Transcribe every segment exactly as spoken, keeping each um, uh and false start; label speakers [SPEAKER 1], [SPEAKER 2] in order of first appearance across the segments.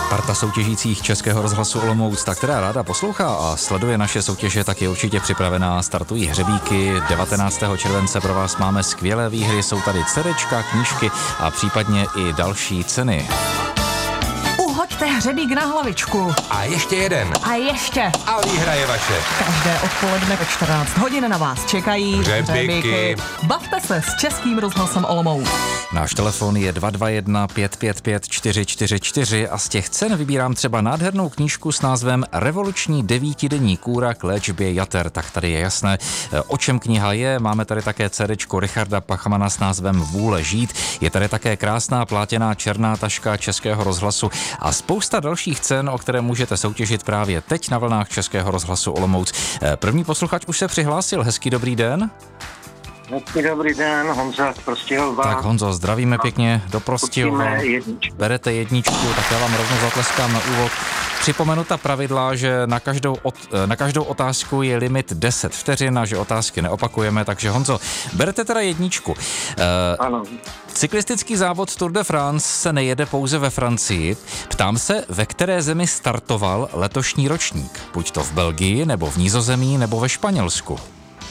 [SPEAKER 1] Parta soutěžících Českého rozhlasu Olomouc, ta která ráda poslouchá a sleduje naše soutěže, tak je určitě připravená. Startují hřebíky. devatenáctého července pro vás máme skvělé výhry. Jsou tady cédéčka, knížky a případně i další ceny.
[SPEAKER 2] Uhoďte hřebík na hlavičku.
[SPEAKER 3] A ještě jeden.
[SPEAKER 2] A ještě.
[SPEAKER 3] A výhra je vaše.
[SPEAKER 2] Každé odpoledne ve čtrnáct hodin na vás čekají
[SPEAKER 3] hřebíky.
[SPEAKER 2] Bavte se s Českým rozhlasem Olomouc.
[SPEAKER 1] Náš telefon je dva dva jedna pět pět pět čtyři čtyři čtyři a z těch cen vybírám třeba nádhernou knížku s názvem Revoluční devítidenní kůra k léčbě jater. Tak tady je jasné, o čem kniha je. Máme tady také cédéčko Richarda Pachmana s názvem Vůle žít. Je tady také krásná plátěná černá taška Českého rozhlasu a spousta dalších cen, o které můžete soutěžit právě teď na vlnách Českého rozhlasu Olomouc. První posluchač už se přihlásil. Hezký dobrý den.
[SPEAKER 4] Hezký dobrý den, Honza z Prostějova.
[SPEAKER 1] Tak Honzo, zdravíme pěkně do Prostějova.
[SPEAKER 4] Jedničku.
[SPEAKER 1] Berete jedničku, tak já vám rovnou zatleskám na úvod. Připomenu ta pravidla, že na každou, od, na každou otázku je limit deset vteřin a že otázky neopakujeme, takže Honzo, berete teda jedničku. E,
[SPEAKER 4] ano.
[SPEAKER 1] Cyklistický závod Tour de France se nejede pouze ve Francii. Ptám se, ve které zemi startoval letošní ročník? Buď to v Belgii, nebo v Nizozemí, nebo ve Španělsku.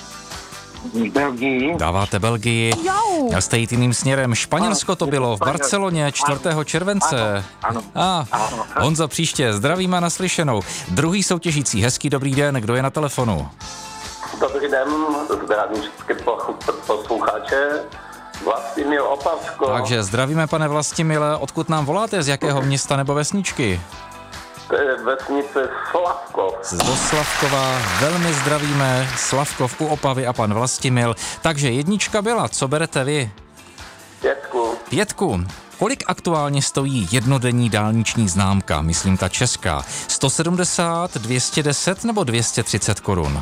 [SPEAKER 4] V Belgii.
[SPEAKER 1] Dáváte Belgii. Měl jste jít jiným směrem. Španělsko to bylo v Barceloně čtvrtého července.
[SPEAKER 4] Ano,
[SPEAKER 1] A
[SPEAKER 4] ano.
[SPEAKER 1] Honzo, příště zdravíme a naslyšenou. Druhý soutěžící, hezký dobrý den, kdo je na telefonu?
[SPEAKER 5] Dobrý den, zdravím všechny posluchače. Vlastimil Opavsko.
[SPEAKER 1] Takže zdravíme, pane Vlastimile, odkud nám voláte, z jakého města nebo vesničky?
[SPEAKER 5] To je vesnice Slavkov.
[SPEAKER 1] Z Slavkova, velmi zdravíme, Slavkov u Opavy a pan Vlastimil. Takže jednička byla, co berete vy?
[SPEAKER 5] Pětku.
[SPEAKER 1] Pětku. Kolik aktuálně stojí jednodenní dálniční známka, myslím ta česká? sto sedmdesát, dvě stě deset nebo dvě stě třicet korun?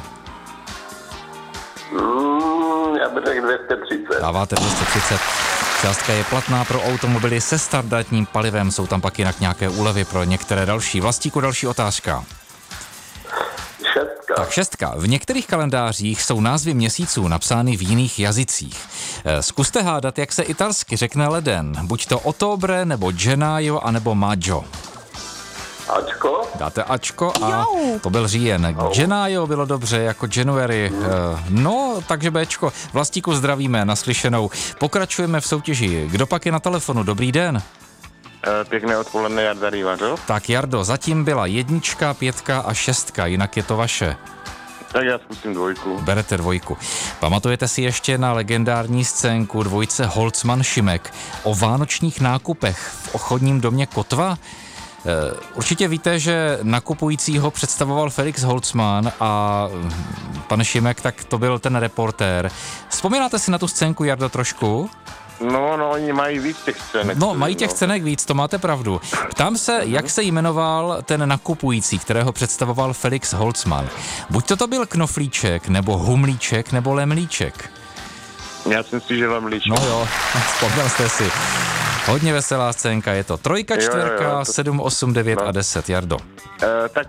[SPEAKER 5] Mm, já bych řekl dvě stě třicet.
[SPEAKER 1] Dáváte dvě stě třicet. Částka je platná pro automobily se standardním palivem, jsou tam pak jinak nějaké úlevy pro některé další. Vlastíku, další otázka.
[SPEAKER 5] Šestka.
[SPEAKER 1] Tak šestka. V některých kalendářích jsou názvy měsíců napsány v jiných jazycích. Zkuste hádat, jak se italsky řekne leden. Buď to ottobre, nebo gennaio, anebo maggio.
[SPEAKER 5] Ačko.
[SPEAKER 1] Dáte Ačko a to byl říjen. Gennaio bylo dobře, jako January. No, takže Bčko. Vlastíku zdravíme, naslyšenou. Pokračujeme v soutěži. Kdo pak je na telefonu? Dobrý den.
[SPEAKER 6] Pěkné odpoledne, Jarda Rývařov.
[SPEAKER 1] Tak Jardo, zatím byla jednička, pětka a šestka, jinak je to vaše.
[SPEAKER 6] Tak já zkusím dvojku. Berete
[SPEAKER 1] dvojku. Pamatujete si ještě na legendární scénku dvojice Holcman Šimek o vánočních nákupech v obchodním domě Kotva? Určitě víte, že nakupujícího představoval Felix Holcman a pan Šimek, tak to byl ten reportér. Vzpomínáte si na tu scénku, Jardo, trošku?
[SPEAKER 6] No, no, oni mají víc těch scének.
[SPEAKER 1] No, mají těch scének víc, to máte pravdu. Ptám se, jak se jmenoval ten nakupující, kterého představoval Felix Holcman. Buď to to byl Knoflíček, nebo Humlíček, nebo Lemlíček.
[SPEAKER 6] Já si myslím, že Lemlíček.
[SPEAKER 1] No jo, vzpomněl jste si. Hodně veselá scénka, je to trojka, čtverka, sedm, osm, devět a deset, Jardo.
[SPEAKER 6] E, tak